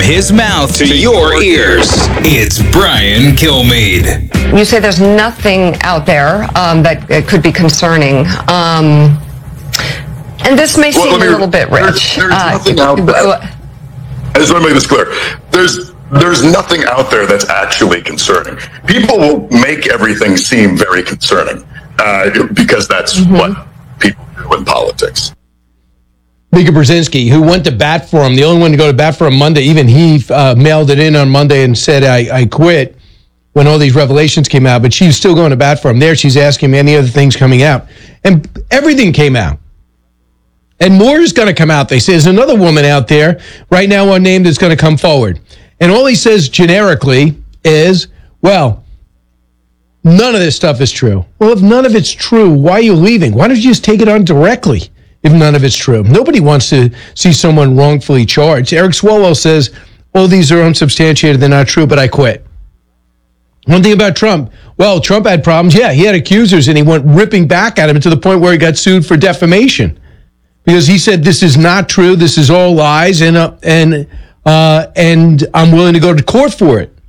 his mouth to your ears. It's Brian Kilmeade. You say there's nothing out there that could be concerning. And this may seem a little bit rich. There's nothing out there. I just want to make this clear. There's nothing out there that's actually concerning. People will make everything seem very concerning because that's what people do in politics. Mika Brzezinski, who went to bat for him, the only one to go to bat for him Monday, even he mailed it in on Monday and said, I quit when all these revelations came out, but she's still going to bat for him. There, she's asking him any other things coming out. And everything came out. And more is going to come out. They say there's another woman out there right now unnamed that's going to come forward. And all he says generically is, well, none of this stuff is true. Well, if none of it's true, why are you leaving? Why don't you just take it on directly if none of it's true? Nobody wants to see someone wrongfully charged. Eric Swalwell says, all these are unsubstantiated, they're not true, but I quit. One thing about Trump, well, Trump had problems. Yeah, he had accusers, and he went ripping back at him to the point where he got sued for defamation. Because he said, this is not true, this is all lies, and I'm willing to go to court for it.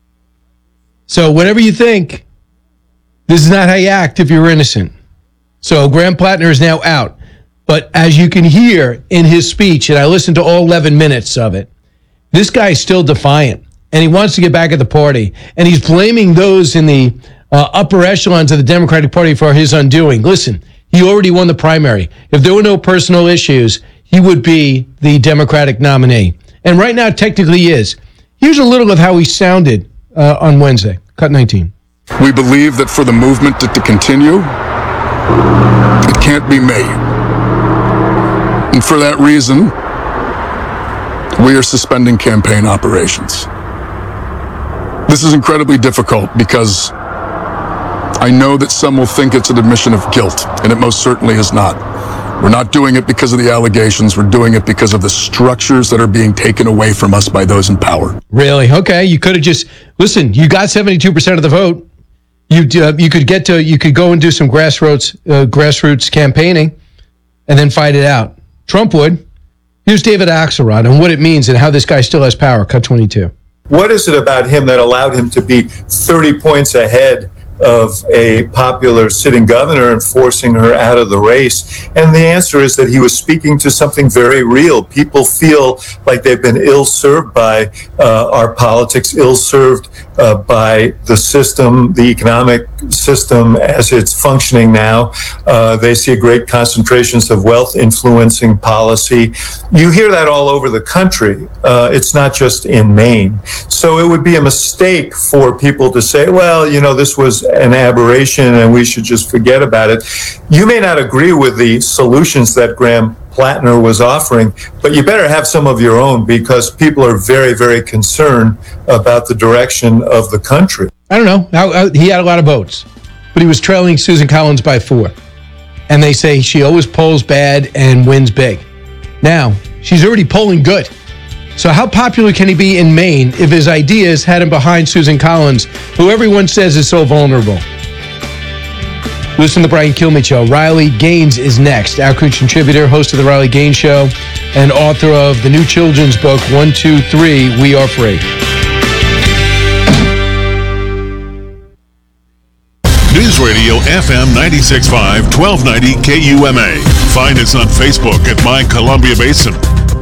So whatever you think, this is not how you act if you're innocent. So Graham Plattner is now out. But as you can hear in his speech, and I listened to all 11 minutes of it, this guy is still defiant, and he wants to get back at the party. And he's blaming those in the upper echelons of the Democratic Party for his undoing. Listen, he already won the primary. If there were no personal issues, he would be the Democratic nominee. And right now, technically he is. Here's a little of how he sounded on Wednesday. Cut 19. We believe that for the movement to continue, it can't be made. And for that reason, we are suspending campaign operations. This is incredibly difficult because I know that some will think it's an admission of guilt, and it most certainly is not. We're not doing it because of the allegations. We're doing it because of the structures that are being taken away from us by those in power. Really? Okay. You could have just, listen, you got 72% of the vote. You could go and do some grassroots campaigning and then fight it out. Trump would. Here's David Axelrod and what it means and how this guy still has power. Cut 22. What is it about him that allowed him to be 30 points ahead of a popular sitting governor and forcing her out of the race? And the answer is that he was speaking to something very real. People feel like they've been ill-served by our politics, ill-served by the system, the economic system as it's functioning now. They see great concentrations of wealth influencing policy. You hear that all over the country. It's not just in Maine. So it would be a mistake for people to say, well, you know, this was an aberration and we should just forget about it. You may not agree with the solutions that Graham Plattner was offering, but you better have some of your own because people are very, very concerned about the direction of the country. I don't know. He had a lot of votes, but he was trailing Susan Collins by 4. And they say she always polls bad and wins big. Now, she's already polling good. So how popular can he be in Maine if his ideas had him behind Susan Collins, who everyone says is so vulnerable? Listen to the Brian Kilmeade Show. Riley Gaines is next. Outreach contributor, host of the Riley Gaines Show, and author of the new children's book, 1, 2, 3, We Are Free. News Radio FM 96.5, 1290 KUMA. Find us on Facebook at My Columbia Basin.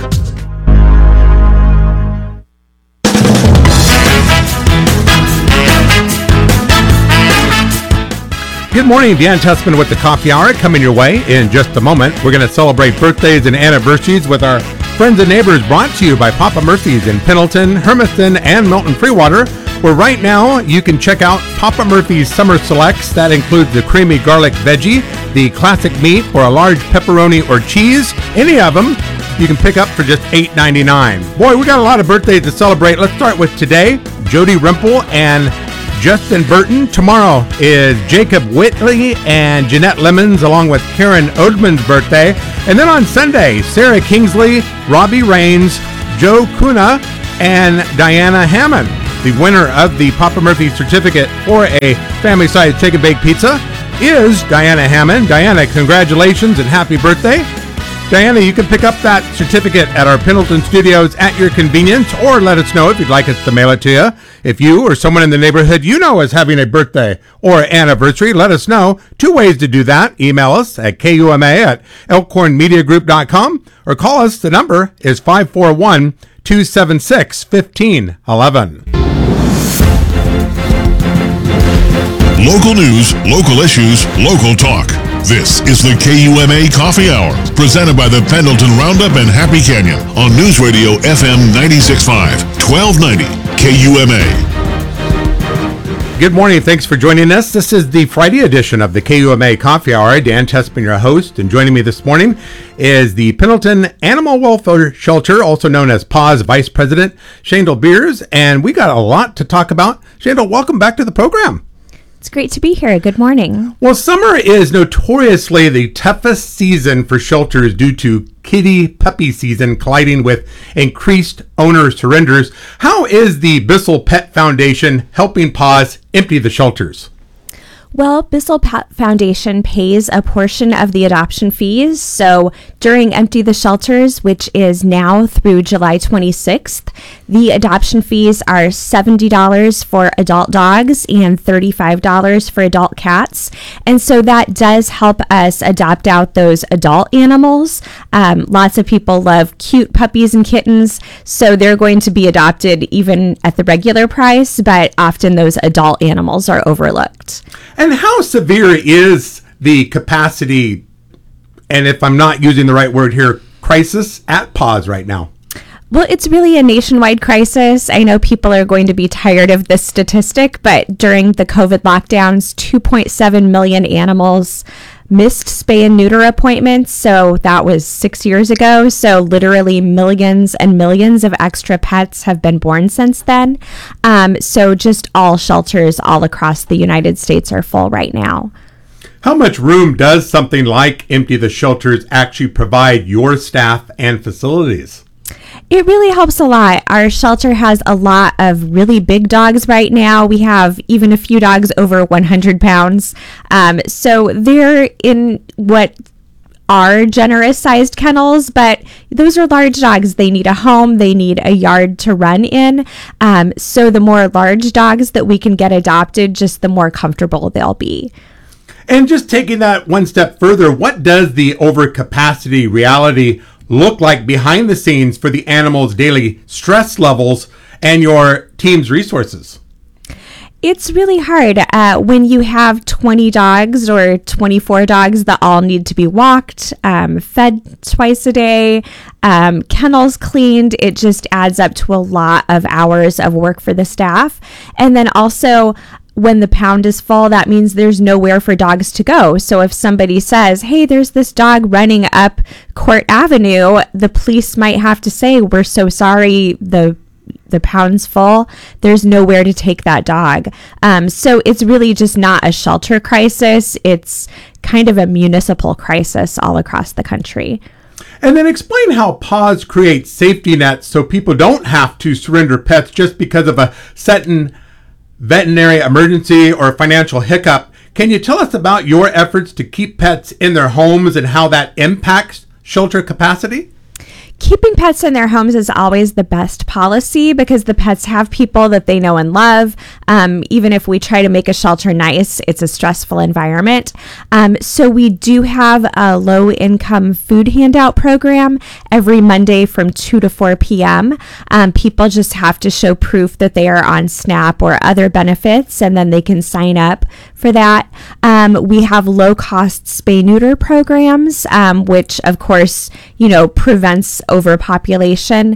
Good morning, Dan Tussman with the Coffee Hour coming your way in just a moment. We're going to celebrate birthdays and anniversaries with our friends and neighbors, brought to you by Papa Murphy's in Pendleton, Hermiston, and Milton Freewater, where right now you can check out Papa Murphy's Summer Selects. That includes the creamy garlic veggie, the classic meat, or a large pepperoni or cheese. Any of them you can pick up for just $8.99. Boy, we got a lot of birthdays to celebrate. Let's start with today, Jody Rimple and Justin Burton. Tomorrow is Jacob Whitley and Jeanette Lemons, along with Karen Odman's birthday. And then on Sunday, Sarah Kingsley, Robbie Raines, Joe Kuna, and Diana Hammond. The winner of the Papa Murphy certificate for a family-sized chicken baked pizza is Diana Hammond. Diana, congratulations and happy birthday. Diana, you can pick up that certificate at our Pendleton studios at your convenience, or let us know if you'd like us to mail it to you. If you or someone in the neighborhood you know is having a birthday or anniversary, let us know. 2 ways to do that. Email us at KUMA@elkhornmediagroup.com or call us. The number is 541-276-1511. Local news, local issues, local talk. This is the KUMA Coffee Hour, presented by the Pendleton Roundup and Happy Canyon on News Radio FM 96.5, 1290 KUMA. Good morning. Thanks for joining us. This is the Friday edition of the KUMA Coffee Hour. Dan Tespin, your host, and joining me this morning is the Pendleton Animal Welfare Shelter, also known as PAWS Vice President, Shandel Beers, and we got a lot to talk about. Shandel, welcome back to the program. It's great to be here. Good morning. Well, summer is notoriously the toughest season for shelters due to kitty puppy season colliding with increased owner surrenders. How is the Bissell Pet Foundation helping PAWS empty the shelters? Well, Bissell Pet Foundation pays a portion of the adoption fees. So during Empty the Shelters, which is now through July 26th, the adoption fees are $70 for adult dogs and $35 for adult cats. And so that does help us adopt out those adult animals. Lots of people love cute puppies and kittens, so they're going to be adopted even at the regular price, but often those adult animals are overlooked. And how severe is the capacity, and if I'm not using the right word here, crisis at PAWS right now? Well, it's really a nationwide crisis. I know people are going to be tired of this statistic, but during the COVID lockdowns, 2.7 million animals missed spay and neuter appointments. So that was 6 years ago. So literally millions and millions of extra pets have been born since then. So just all shelters all across the United States are full right now. How much room does something like Empty the Shelters actually provide your staff and facilities? It really helps a lot. Our shelter has a lot of really big dogs right now. We have even a few dogs over 100 pounds. So they're in what are generous sized kennels, but those are large dogs. They need a home. They need a yard to run in. So the more large dogs that we can get adopted, just the more comfortable they'll be. And just taking that one step further, what does the overcapacity reality look like behind the scenes for the animals' daily stress levels and your team's resources? It's really hard when you have 20 dogs or 24 dogs that all need to be walked, fed twice a day, kennels cleaned. It just adds up to a lot of hours of work for the staff. And then also, when the pound is full, that means there's nowhere for dogs to go. So if somebody says, hey, there's this dog running up Court Avenue, the police might have to say, we're so sorry, the pound's full. There's nowhere to take that dog. So it's really just not a shelter crisis. It's kind of a municipal crisis all across the country. And then explain how PAWS creates safety nets so people don't have to surrender pets just because of a sudden veterinary emergency or financial hiccup. Can you tell us about your efforts to keep pets in their homes and how that impacts shelter capacity? Keeping pets in their homes is always the best policy because the pets have people that they know and love. Even if we try to make a shelter nice, it's a stressful environment. So we do have a low-income food handout program every Monday from 2 to 4 p.m. People just have to show proof that they are on SNAP or other benefits, and then they can sign up for that. We have low-cost spay-neuter programs, which, of course, prevents overpopulation.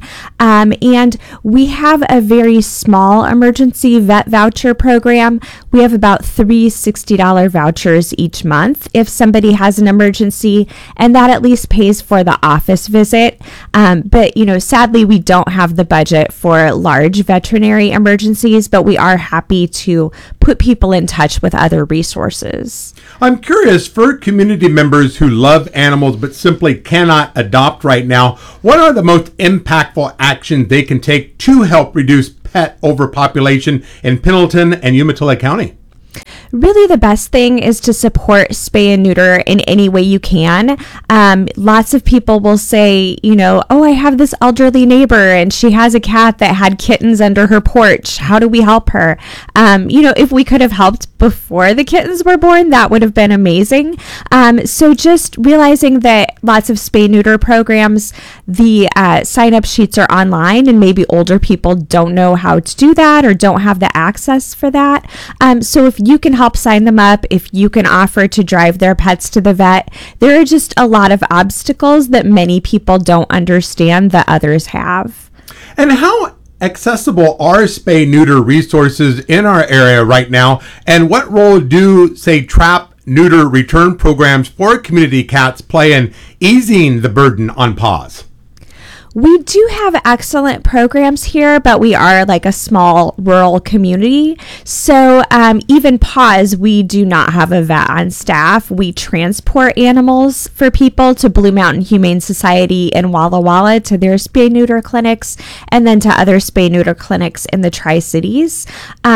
And we have a very small emergency vet voucher program. We have about 3 $60 vouchers each month if somebody has an emergency, and that at least pays for the office visit. But sadly, we don't have the budget for large veterinary emergencies, but we are happy to put people in touch with other resources. I'm curious, for community members who love animals but simply cannot adopt right now, what are the most impactful actions they can take to help reduce pet overpopulation in Pendleton and Umatilla County? really the best thing is to support spay and neuter in any way you can. Lots of people will say, oh, I have this elderly neighbor and she has a cat that had kittens under her porch. How do we help her? If we could have helped before the kittens were born, that would have been amazing. So just realizing that lots of spay neuter programs, the sign-up sheets are online, and maybe older people don't know how to do that or don't have the access for that. So if you can help sign them up, if you can offer to drive their pets to the vet, there are just a lot of obstacles that many people don't understand that others have. And how accessible are spay neuter resources in our area right now? And what role do, say, trap neuter return programs for community cats play in easing the burden on PAWS? We do have excellent programs here, but we are like a small rural community. So even PAWS, we do not have a vet on staff. We transport animals for people to Blue Mountain Humane Society in Walla Walla to their spay neuter clinics, and then to other spay neuter clinics in the Tri-Cities.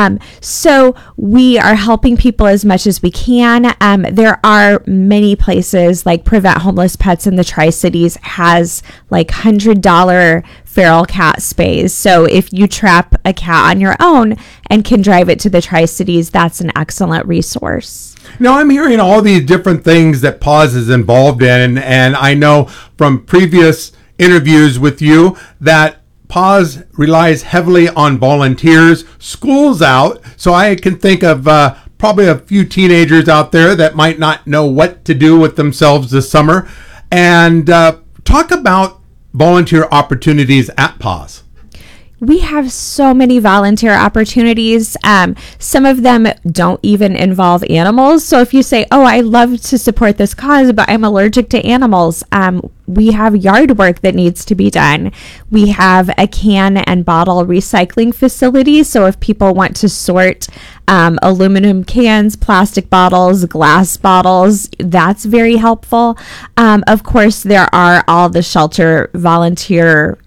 So we are helping people as much as we can. There are many places like Prevent Homeless Pets in the Tri-Cities has like $100 feral cat spays. So if you trap a cat on your own and can drive it to the Tri-Cities, that's an excellent resource. Now, I'm hearing all these different things that PAWS is involved in, and I know from previous interviews with you that PAWS relies heavily on volunteers. School's out, so I can think of probably a few teenagers out there that might not know what to do with themselves this summer. And talk about volunteer opportunities at PAWS. We have so many volunteer opportunities. Some of them don't even involve animals. So if you say, oh, I love to support this cause, but I'm allergic to animals, we have yard work that needs to be done. We have a can and bottle recycling facility. So if people want to sort aluminum cans, plastic bottles, glass bottles, that's very helpful. Of course, there are all the shelter volunteer,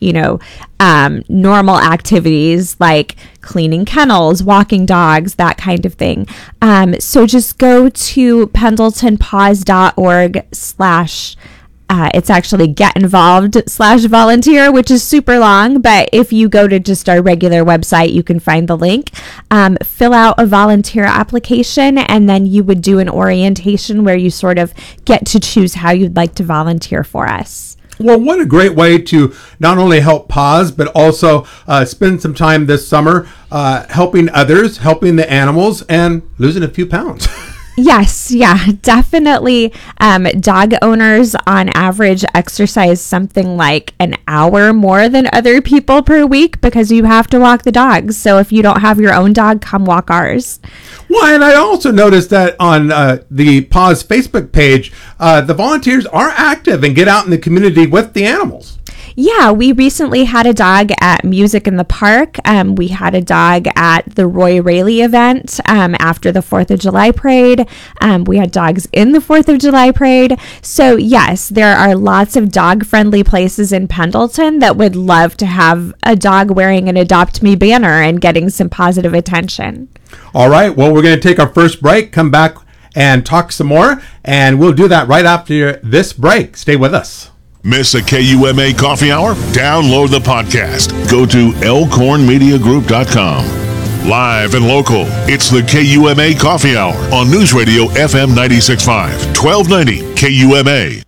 normal activities like cleaning kennels, walking dogs, that kind of thing. So just go to pendletonpaws.org/ it's actually get involved/volunteer, which is super long, but if you go to just our regular website, you can find the link. Fill out a volunteer application, and then you would do an orientation where you sort of get to choose how you'd like to volunteer for us. Well, what a great way to not only help PAWS, but also spend some time this summer helping others, helping the animals, and losing a few pounds. Yes, yeah, definitely. Dog owners on average exercise something like an hour more than other people per week because you have to walk the dogs. So if you don't have your own dog, come walk ours. Well, and I also noticed that on the PAWS Facebook page, the volunteers are active and get out in the community with the animals. Yeah, we recently had a dog at Music in the Park. We had a dog at the Roy Rayleigh event after the 4th of July parade. We had dogs in the 4th of July parade. So yes, there are lots of dog-friendly places in Pendleton that would love to have a dog wearing an Adopt Me banner and getting some positive attention. All right, well, we're going to take our first break, come back and talk some more, and we'll do that right after this break. Stay with us. Miss a KUMA coffee hour? Download the podcast. Go to elkhornmediagroup.com. Live and local, it's the KUMA Coffee Hour on News Radio FM 96.5, 1290 KUMA.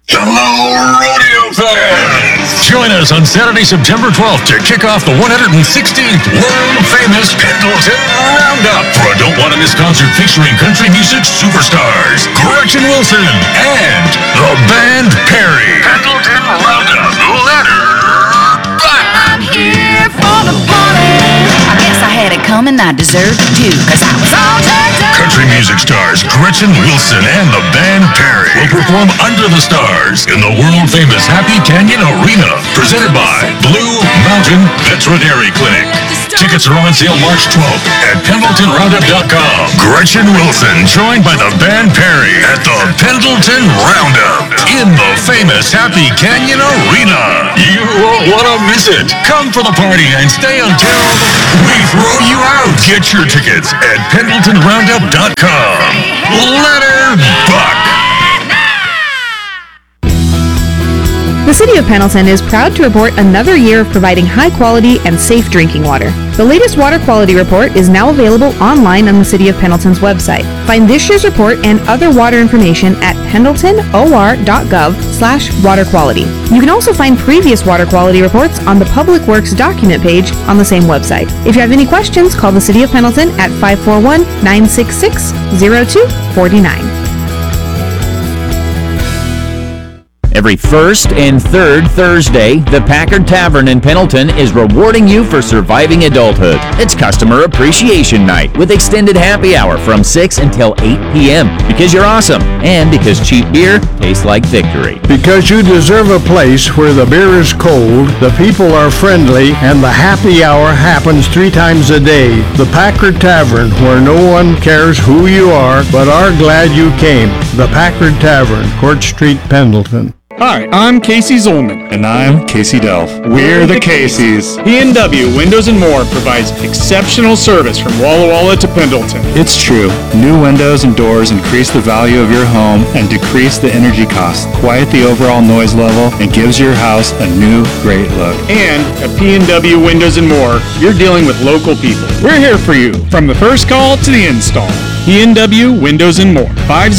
Hello, rodeo fans! Join us on Saturday, September 12th to kick off the 116th world-famous Pendleton Roundup for a don't-want-to-miss concert featuring country music superstars Gretchen Wilson and the band Perry. Pendleton Roundup, let her rock! I'm here for the party. I guess I had it coming, I deserved it too, cause I was all turned up. Country music stars Gretchen Wilson and the band Perry will perform Under the Stars in the world-famous Happy Canyon Arena, presented by Blue Mountain Veterinary Clinic. Tickets are on sale March 12th at PendletonRoundup.com. Gretchen Wilson joined by the band Perry at the Pendleton Roundup in the famous Happy Canyon Arena. You won't want to miss it. Come for the party and stay until we throw you out. Get your tickets at PendletonRoundup.com. Let her buck. The City of Pendleton is proud to report another year of providing high-quality and safe drinking water. The latest water quality report is now available online on the City of Pendleton's website. Find this year's report and other water information at pendletonor.gov/water quality. You can also find previous water quality reports on the Public Works document page on the same website. If you have any questions, call the City of Pendleton at 541-966-0249. Every first and third Thursday, the Packard Tavern in Pendleton is rewarding you for surviving adulthood. It's Customer Appreciation Night with extended happy hour from 6 until 8 p.m. Because you're awesome and because cheap beer tastes like victory. Because you deserve a place where the beer is cold, the people are friendly, and the happy hour happens 3 times a day. The Packard Tavern, where no one cares who you are, but are glad you came. The Packard Tavern, Court Street, Pendleton. Hi, I'm Casey Zolman. And I'm Casey Delph. We're the Caseys. P&W Windows & More provides exceptional service from Walla Walla to Pendleton. It's true. New windows and doors increase the value of your home and decrease the energy costs, quiet the overall noise level, and gives your house a new, great look. And at P&W Windows & More, you're dealing with local people. We're here for you, from the first call to the install. P&W Windows & More,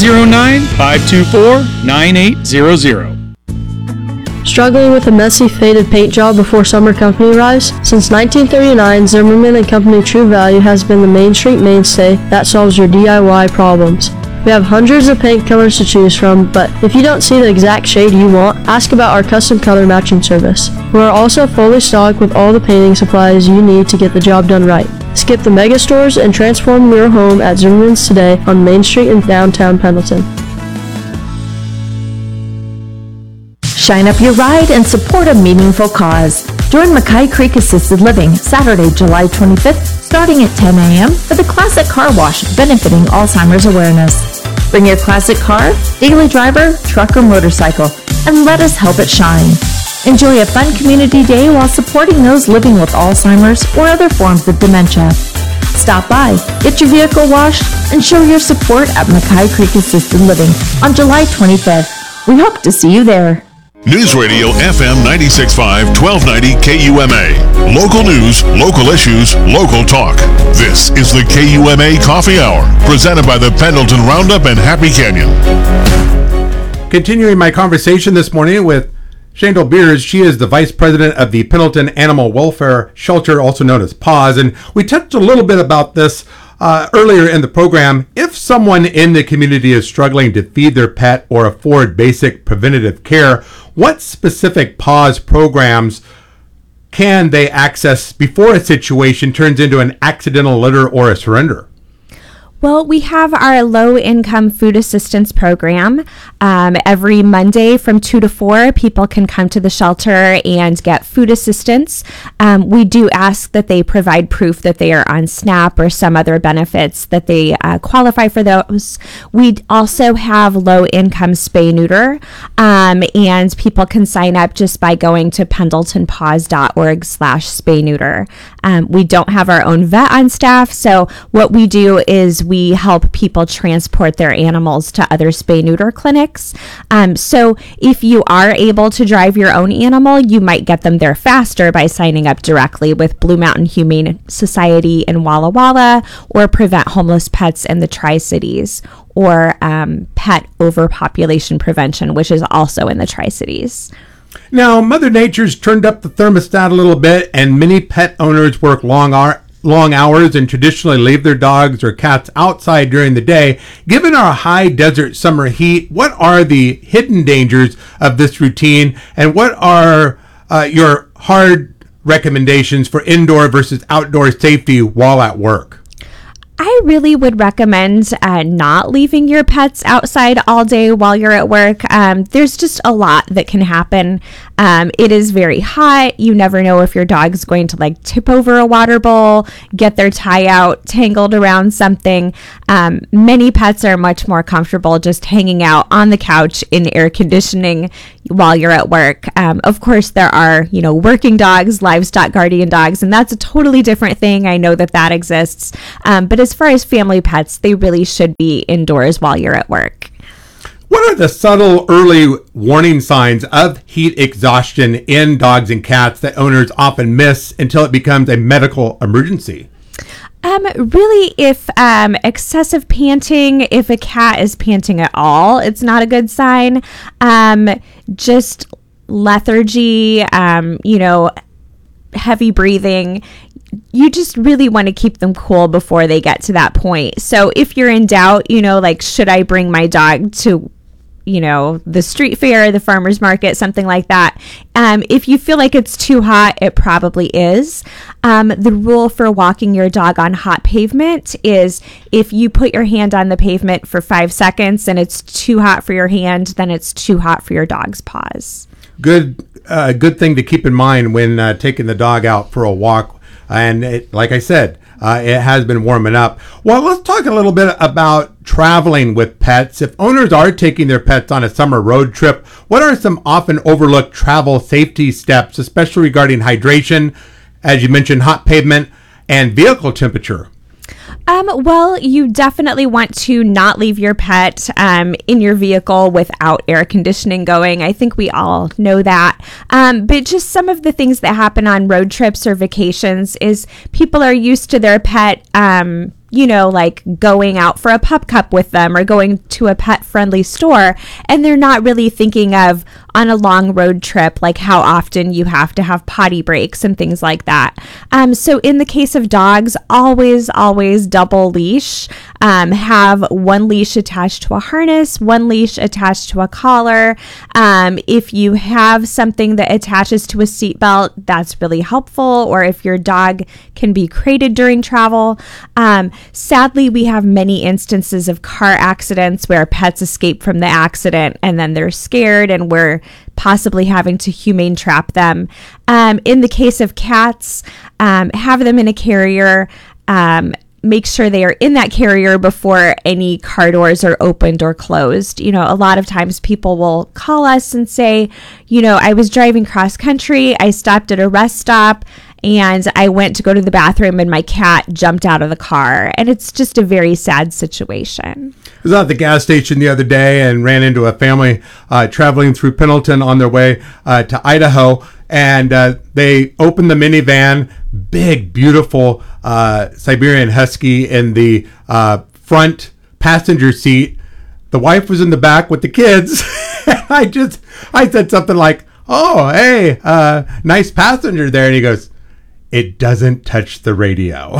509-524-9800. Struggling with a messy, faded paint job before summer company arrives? Since 1939, Zimmerman & Company True Value has been the Main Street mainstay that solves your DIY problems. We have hundreds of paint colors to choose from, but if you don't see the exact shade you want, ask about our custom color matching service. We are also fully stocked with all the painting supplies you need to get the job done right. Skip the mega stores and transform your home at Zimmerman's today on Main Street in downtown Pendleton. Shine up your ride and support a meaningful cause. Join Mackay Creek Assisted Living Saturday, July 25th, starting at 10 a.m. for the Classic Car Wash benefiting Alzheimer's awareness. Bring your classic car, daily driver, truck, or motorcycle, and let us help it shine. Enjoy a fun community day while supporting those living with Alzheimer's or other forms of dementia. Stop by, get your vehicle washed, and show your support at Mackay Creek Assisted Living on July 25th. We hope to see you there. News Radio FM 96.5, 1290 KUMA. Local news, local issues, local talk. This is the KUMA Coffee Hour, presented by the Pendleton Roundup and Happy Canyon. Continuing my conversation this morning with Shandell Beers. She is the Vice President of the Pendleton Animal Welfare Shelter, also known as PAWS. And we touched a little bit about this earlier in the program. If someone in the community is struggling to feed their pet or afford basic preventative care, what specific PAWS programs can they access before a situation turns into an accidental litter or a surrender? Well, we have our low-income food assistance program. Every Monday from 2 to 4, people can come to the shelter and get food assistance. We do ask that they provide proof that they are on SNAP or some other benefits that they qualify for those. We also have low-income spay-neuter, and people can sign up just by going to pendletonpaws.org/spay-neuter. We don't have our own vet on staff, so what we do is we help people transport their animals to other spay-neuter clinics. So if you are able to drive your own animal, you might get them there faster by signing up directly with Blue Mountain Humane Society in Walla Walla or Prevent Homeless Pets in the Tri-Cities, or Pet Overpopulation Prevention, which is also in the Tri-Cities. Now, Mother Nature's turned up the thermostat a little bit, and many pet owners work long hours and traditionally leave their dogs or cats outside during the day. Given our high desert summer heat, what are the hidden dangers of this routine, and what are your hard recommendations for indoor versus outdoor safety while at work? I really would recommend not leaving your pets outside all day while you're at work. There's just a lot that can happen It is very hot. You never know if your dog's going to like tip over a water bowl, get their tie out tangled around something. Many pets are much more comfortable just hanging out on the couch in air conditioning while you're at work. Of course, there are, working dogs, livestock guardian dogs, and that's a totally different thing. I know that exists. But as far as family pets, they really should be indoors while you're at work. What are the subtle early warning signs of heat exhaustion in dogs and cats that owners often miss until it becomes a medical emergency? Really, if excessive panting, if a cat is panting at all, it's not a good sign. Just lethargy, heavy breathing. You just really want to keep them cool before they get to that point. So if you're in doubt, should I bring my dog to the street fair, the farmer's market, something like that. If you feel like it's too hot, it probably is. The rule for walking your dog on hot pavement is if you put your hand on the pavement for 5 seconds and it's too hot for your hand, then it's too hot for your dog's paws. Good thing to keep in mind when taking the dog out for a walk. And like I said, it has been warming up. Well, let's talk a little bit about traveling with pets. If owners are taking their pets on a summer road trip, what are some often overlooked travel safety steps, especially regarding hydration, as you mentioned, hot pavement, and vehicle temperature? Well, you definitely want to not leave your pet in your vehicle without air conditioning going. I think we all know that. But just some of the things that happen on road trips or vacations is people are used to their pet, like going out for a pup cup with them or going to a pet-friendly store, and they're not really thinking of on a long road trip, like how often you have to have potty breaks and things like that. So in the case of dogs, always double leash. Have one leash attached to a harness, one leash attached to a collar. If you have something that attaches to a seatbelt, that's really helpful. Or if your dog can be crated during travel. Sadly, we have many instances of car accidents where pets escape from the accident and then they're scared and we're possibly having to humane trap them. In the case of cats, have them in a carrier. Make sure they are in that carrier before any car doors are opened or closed. A lot of times people will call us and say, I was driving cross country, I stopped at a rest stop, and I went to go to the bathroom and my cat jumped out of the car. And it's just a very sad situation. I was at the gas station the other day and ran into a family traveling through Pendleton on their way to Idaho. And they opened the minivan, big, beautiful Siberian Husky in the front passenger seat. The wife was in the back with the kids. I said something like, "Oh, hey, nice passenger there." And he goes, "It doesn't touch the radio."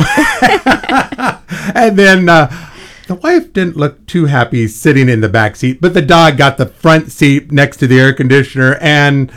And then the wife didn't look too happy sitting in the back seat, but the dog got the front seat next to the air conditioner and,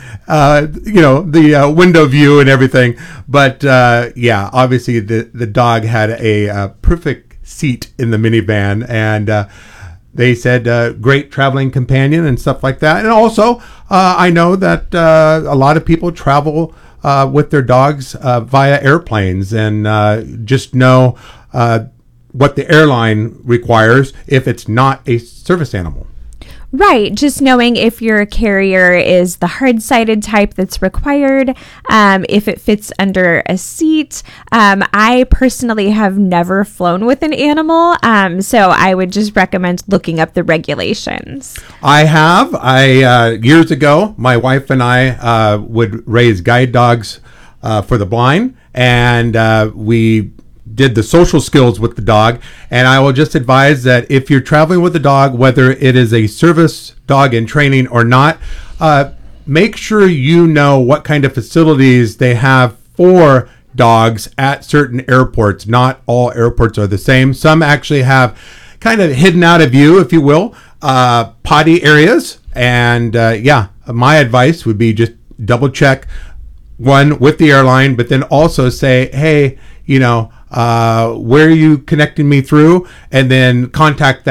the window view and everything. But obviously the dog had a perfect seat in the minivan, and they said great traveling companion and stuff like that. And also, I know that a lot of people travel with their dogs via airplanes, and just know what the airline requires if it's not a service animal. Right. Just knowing if your carrier is the hard-sided type that's required, if it fits under a seat. I personally have never flown with an animal, so I would just recommend looking up the regulations. I have. Years ago, my wife and I would raise guide dogs for the blind, and we did the social skills with the dog. And I will just advise that if you're traveling with a dog, whether it is a service dog in training or not, make sure you know what kind of facilities they have for dogs at certain airports. Not all airports are the same. Some actually have kind of hidden out of view, if you will, potty areas. And my advice would be just double check one with the airline, but then also say, hey, where are you connecting me through? And then contact that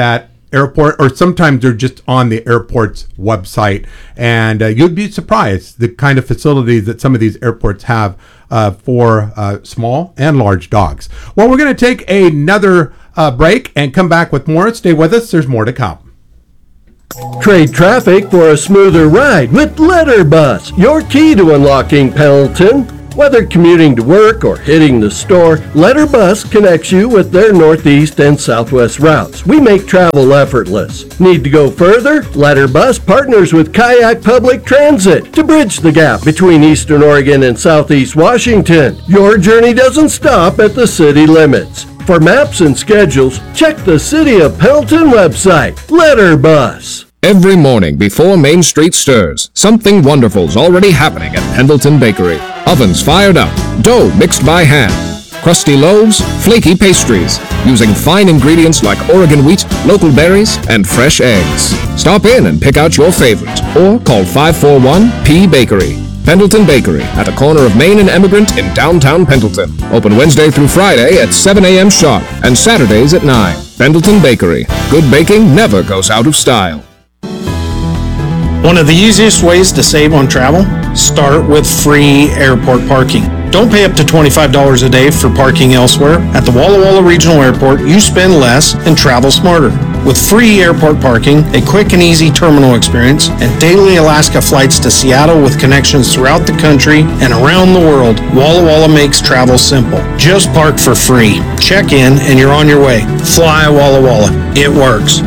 airport, or sometimes they're just on the airport's website. And you'd be surprised the kind of facilities that some of these airports have for small and large dogs. Well, we're going to take another break and come back with more. Stay with us. There's more to come. Trade traffic for a smoother ride with Letterbus, your key to unlocking Pendleton. Whether commuting to work or hitting the store, Letterbus connects you with their northeast and southwest routes. We make travel effortless. Need to go further? Letterbus partners with Kayak Public Transit to bridge the gap between Eastern Oregon and Southeast Washington. Your journey doesn't stop at the city limits. For maps and schedules, check the City of Pendleton website, Letterbus. Every morning before Main Street stirs, something wonderful's already happening at Pendleton Bakery. Ovens fired up, dough mixed by hand, crusty loaves, flaky pastries, using fine ingredients like Oregon wheat, local berries, and fresh eggs. Stop in and pick out your favorite, or call 541-P-Bakery. Pendleton Bakery, at the corner of Main and Emigrant in downtown Pendleton. Open Wednesday through Friday at 7 a.m. sharp and Saturdays at 9. Pendleton Bakery. Good baking never goes out of style. One of the easiest ways to save on travel? Start with free airport parking. Don't pay up to $25 a day for parking elsewhere. At the Walla Walla Regional Airport, you spend less and travel smarter. With free airport parking, a quick and easy terminal experience, and daily Alaska flights to Seattle with connections throughout the country and around the world, Walla Walla makes travel simple. Just park for free. Check in and you're on your way. Fly Walla Walla. It works.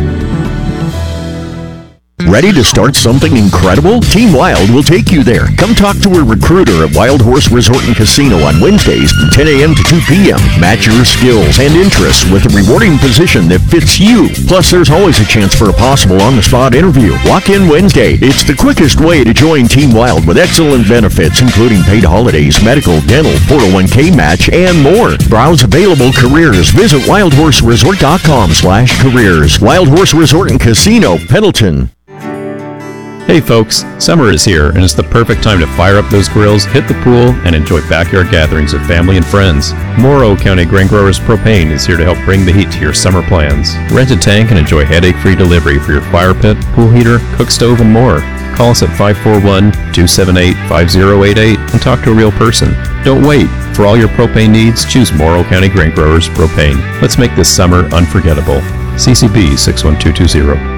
Ready to start something incredible? Team Wild will take you there. Come talk to a recruiter at Wild Horse Resort and Casino on Wednesdays from 10 a.m. to 2 p.m. Match your skills and interests with a rewarding position that fits you. Plus, there's always a chance for a possible on-the-spot interview. Walk in Wednesday. It's the quickest way to join Team Wild with excellent benefits, including paid holidays, medical, dental, 401k match, and more. Browse available careers. Visit wildhorseresort.com/careers. Wild Horse Resort and Casino, Pendleton. Hey folks, summer is here and it's the perfect time to fire up those grills, hit the pool, and enjoy backyard gatherings with family and friends. Morrow County Grain Growers Propane is here to help bring the heat to your summer plans. Rent a tank and enjoy headache-free delivery for your fire pit, pool heater, cook stove, and more. Call us at 541-278-5088 and talk to a real person. Don't wait. For all your propane needs, choose Morrow County Grain Growers Propane. Let's make this summer unforgettable. CCB 61220.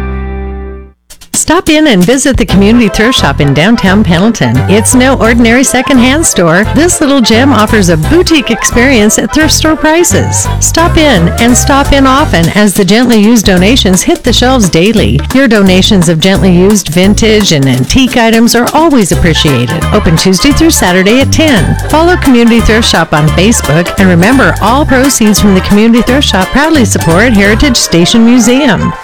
Stop in and visit the Community Thrift Shop in downtown Pendleton. It's no ordinary secondhand store. This little gem offers a boutique experience at thrift store prices. Stop in and stop in often as the gently used donations hit the shelves daily. Your donations of gently used vintage and antique items are always appreciated. Open Tuesday through Saturday at 10. Follow Community Thrift Shop on Facebook, and remember, all proceeds from the Community Thrift Shop proudly support Heritage Station Museum.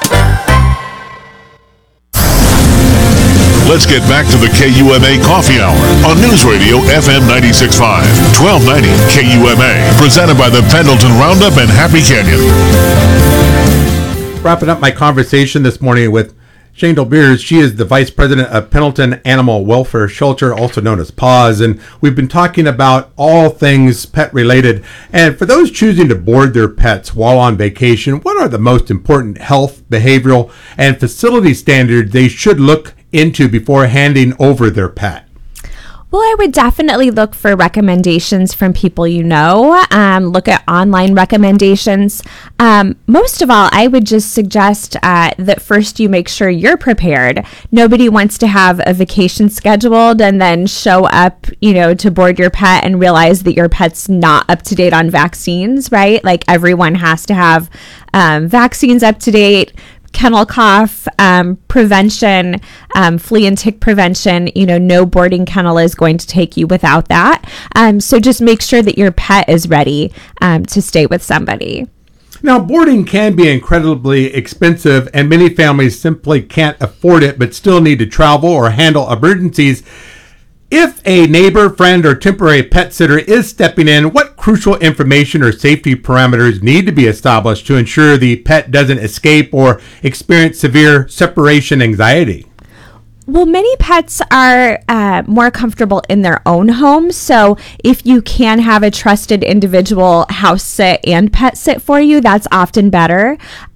Let's get back to the KUMA Coffee Hour on News Radio FM 96.5, 1290 KUMA, presented by the Pendleton Roundup and Happy Canyon. Wrapping up my conversation this morning with Shane Beers. She is the Vice President of Pendleton Animal Welfare Shelter, also known as PAWS, and we've been talking about all things pet related. And for those choosing to board their pets while on vacation, what are the most important health, behavioral, and facility standards they should look into before handing over their pet? Well, I would definitely look for recommendations from people you know. Look at online recommendations. Most of all, I would just suggest that first you make sure you're prepared. Nobody wants to have a vacation scheduled and then show up, to board your pet and realize that your pet's not up to date on vaccines, right? Like everyone has to have vaccines up to date. Kennel cough prevention, flea and tick prevention, no boarding kennel is going to take you without that. So just make sure that your pet is ready to stay with somebody. Now, boarding can be incredibly expensive, and many families simply can't afford it but still need to travel or handle emergencies. If a neighbor, friend, or temporary pet sitter is stepping in, what crucial information or safety parameters need to be established to ensure the pet doesn't escape or experience severe separation anxiety? Well, many pets are more comfortable in their own home. So if you can have a trusted individual house sit and pet sit for you, that's often better.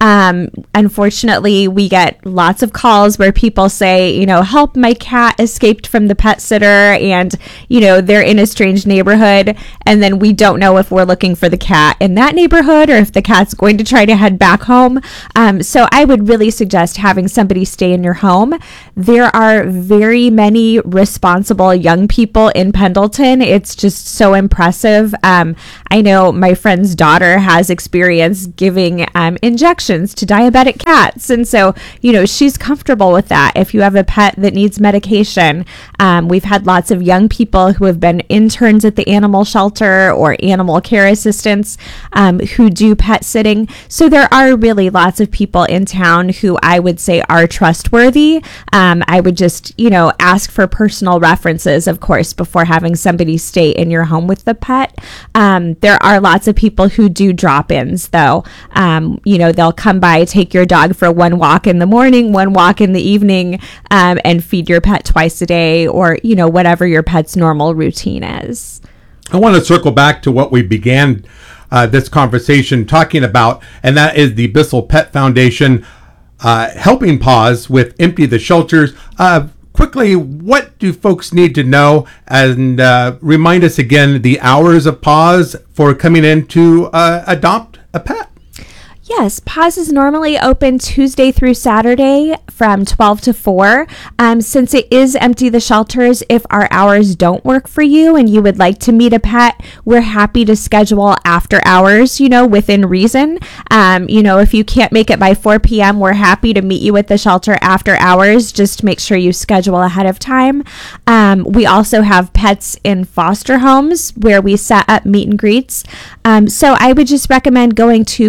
Unfortunately, we get lots of calls where people say, help, my cat escaped from the pet sitter, and, they're in a strange neighborhood. And then we don't know if we're looking for the cat in that neighborhood or if the cat's going to try to head back home. So I would really suggest having somebody stay in your home. There are very many responsible young people in Pendleton. It's just so impressive. I know my friend's daughter has experience giving injections to diabetic cats. And so, she's comfortable with that. If you have a pet that needs medication, we've had lots of young people who have been interns at the animal shelter or animal care assistants who do pet sitting. So there are really lots of people in town who I would say are trustworthy. I would just, ask for personal references, of course, before having somebody stay in your home with the pet. There are lots of people who do drop-ins, though. They'll come by, take your dog for one walk in the morning, one walk in the evening, and feed your pet twice a day, or, whatever your pet's normal routine is. I want to circle back to what we began this conversation talking about, and that is the Bissell Pet Foundation helping Paws with Empty the Shelters. Quickly, what do folks need to know? And remind us again the hours of Paws for coming in to adopt a pet. Yes, Paws is normally open Tuesday through Saturday from 12 to 4. Since it is Empty the Shelters, if our hours don't work for you and you would like to meet a pet, we're happy to schedule after hours, within reason. If you can't make it by 4 p.m., we're happy to meet you at the shelter after hours. Just make sure you schedule ahead of time. We also have pets in foster homes where we set up meet and greets. So I would just recommend going to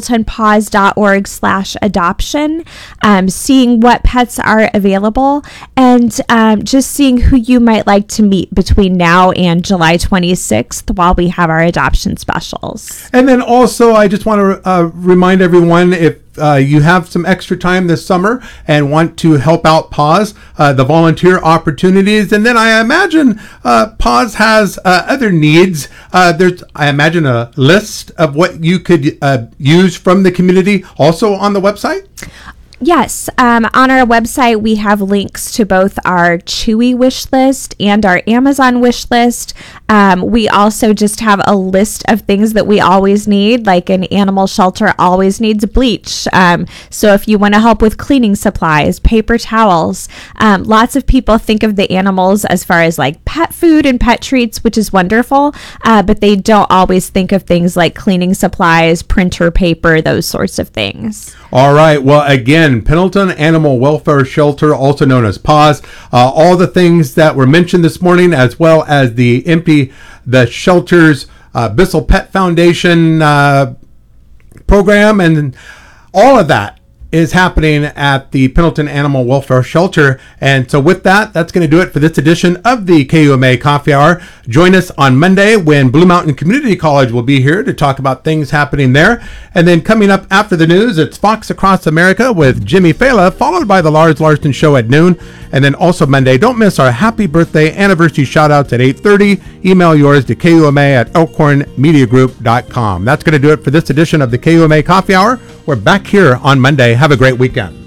pendletonpaws.org/adoption, seeing what pets are available, and just seeing who you might like to meet between now and July 26th while we have our adoption specials. And then also, I just want to remind everyone, if you have some extra time this summer and want to help out Paws, the volunteer opportunities. And then I imagine Paws has other needs. There's, I imagine, a list of what you could use from the community also on the website. Yes, on our website, we have links to both our Chewy wish list and our Amazon wish list. We also just have a list of things that we always need, like an animal shelter always needs bleach. So if you want to help with cleaning supplies, paper towels, lots of people think of the animals as far as like pet food and pet treats, which is wonderful, but they don't always think of things like cleaning supplies, printer paper, those sorts of things. All right. Well, again, Pendleton Animal Welfare Shelter, also known as Paws. All the things that were mentioned this morning, as well as the Empty the Shelters Bissell Pet Foundation program, and all of that is happening at the Pendleton Animal Welfare Shelter. And so with that, that's going to do it for this edition of the KUMA Coffee Hour. Join us on Monday when Blue Mountain Community College will be here to talk about things happening there. And then coming up after the news, it's Fox Across America with Jimmy Fela, followed by the Lars Larson Show at noon. And then also Monday, don't miss our happy birthday anniversary shout-outs at 8:30. Email yours to KUMA@elkhornmediagroup.com. That's going to do it for this edition of the KUMA Coffee Hour. We're back here on Monday. Have a great weekend.